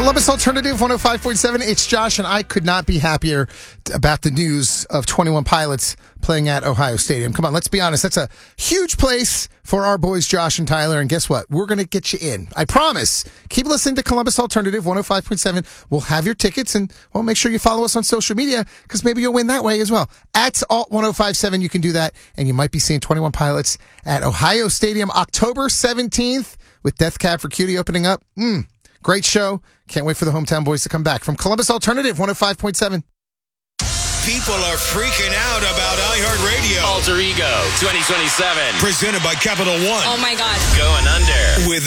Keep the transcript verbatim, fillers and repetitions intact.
Columbus Alternative one oh five point seven. It's Josh, and I could not be happier about the news of twenty-one Pilots playing at Ohio Stadium. Come on, let's be honest. That's a huge place for our boys, Josh and Tyler. And guess what? We're going to get you in. I promise. Keep listening to Columbus Alternative one oh five point seven. We'll have your tickets, and we'll make sure you follow us on social media because maybe you'll win that way as well. At Alt ten fifty-seven, you can do that, and you might be seeing twenty-one Pilots at Ohio Stadium October seventeenth with Death Cab for Cutie opening up. Mm, great show. Can't wait for the hometown boys to come back. From Columbus Alternative one oh five point seven. People are freaking out about iHeartRadio. Alter Ego twenty twenty-seven. Presented by Capital One. Oh, my God. Going under. With